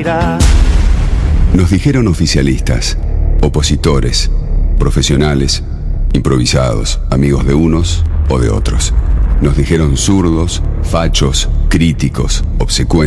respirar. Nos dijeron oficialistas, opositores, profesionales, improvisados, amigos de unos o de otros. Nos dijeron zurdos, fachos, críticos, obsecuentes.